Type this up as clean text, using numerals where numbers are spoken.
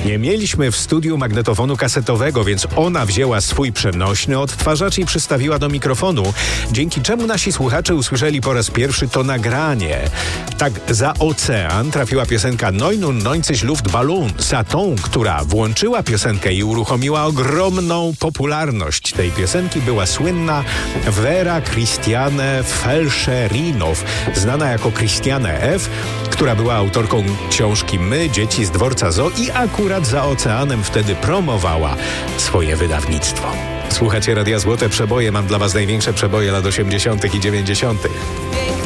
Nie mieliśmy w studiu magnetofonu kasetowego, więc ona wzięła swój przenośny odtwarzacz i przystawiła do mikrofonu, dzięki czemu nasi słuchacze usłyszeli po raz pierwszy to nagranie. Tak za ocean trafiła piosenka Neunundneunzig Luftballons, a tą, która włączyła piosenkę i uruchomiła ogromną popularność tej piosenki, była słynna Vera Christiane Felcherinow, znana jako Christiane F., która była autorką książki My, dzieci z dworca Zoo i akurat za oceanem wtedy promowała swoje wydawnictwo. Słuchacie Radia Złote Przeboje, mam dla was największe przeboje lat 80. i 90.